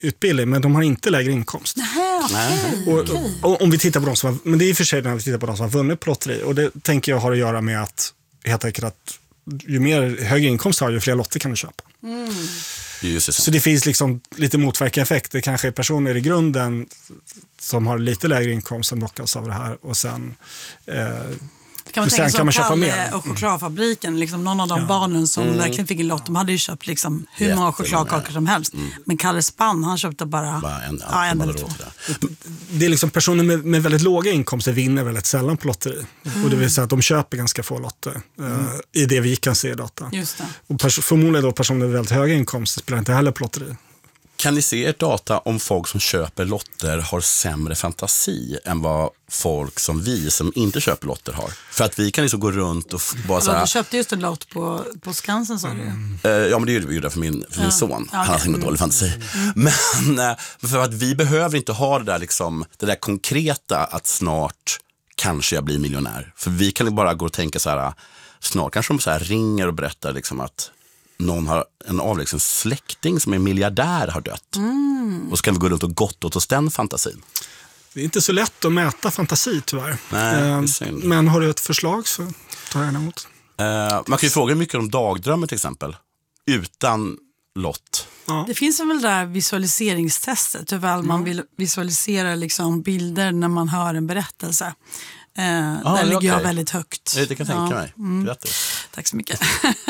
utbildning, men de har inte lägre inkomst. Och om vi tittar på de som har, men det är i och för sig när vi tittar på de som har vunnit på lotteri, och det tänker jag har att göra med att helt enkelt att ju mer högre inkomst har, ju fler lotter kan du köpa. Så det finns liksom lite motverkande effekt. Det kanske är personer i grunden som har lite lägre inkomst som lockas av det här, och sen kan man tänka kan man köpa mer. Och chokladfabriken, liksom någon av de barnen som verkligen fick en lott, de hade ju köpt liksom hur många chokladkakor som helst. Men Kalle Spann, han köpte bara en eller två. Det är liksom personer med väldigt låga inkomster vinner väldigt sällan på lotteri. Och det vill säga att de köper ganska få lotter i det vi kan se i data. Just det. Och förmodligen då personer med väldigt höga inkomster spelar inte heller på lotteri. Kan ni se ert data om folk som köper lotter har sämre fantasi än vad folk som vi som inte köper lotter har? För att vi kan liksom gå runt och bara så här... Du köpte just en lott på Skansen, sa du. Ja, men det gjorde jag för min son. Han har inte dålig fantasi. Men för att vi behöver inte ha det där, liksom, det där konkreta att snart kanske jag blir miljonär. För vi kan ju bara gå och tänka så här, snart kanske de så här ringer och berättar liksom att någon har en avlägsen släkting som är miljardär har dött. Och så kan vi gå runt och gott åt oss den fantasin. Det är inte så lätt att mäta fantasi tyvärr. Nej, men har du ett förslag så tar jag gärna emot. Man kan ju fråga mycket om dagdrömmar till exempel. Utan lott. Ja. Det finns väl där visualiseringstestet. Hur väl man vill visualisera liksom bilder när man hör en berättelse. Där ligger jag väldigt högt. Det kan jag tänka mig. Grattis. Tack så mycket.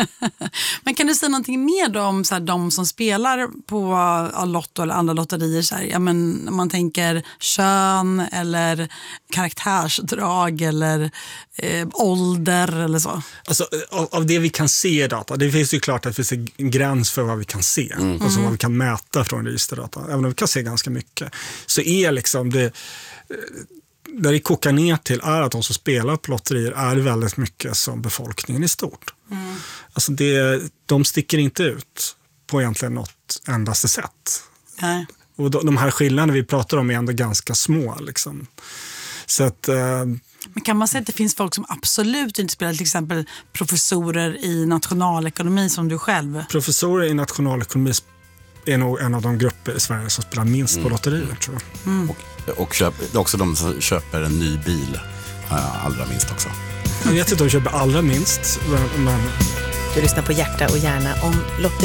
Men kan du säga någonting mer då om så här, de som spelar på lotto eller andra lotterier? Så här, ja, men, man tänker kön eller karaktärsdrag eller ålder eller så. Alltså, av det vi kan se i data, det finns ju klart att det finns en gräns för vad vi kan se. Alltså vad vi kan mäta från registerdata. Även om vi kan se ganska mycket, så är liksom det... Där det kokar ner till är att de som spelar på lotterier är väldigt mycket som befolkningen i stort. Alltså de sticker inte ut på egentligen något endaste sätt. Nej. Och de här skillnaderna vi pratar om är ändå ganska små. Liksom. Så att... Men kan man säga att det finns folk som absolut inte spelar, till exempel professorer i nationalekonomi som du själv? Professorer i nationalekonomi är nog en av de grupper i Sverige som spelar minst på lotterier, tror jag. Och också de som köper en ny bil allra minst också. Jag vet inte om de köper allra minst, men... Du lyssnar på Hjärta och hjärna om lotteri.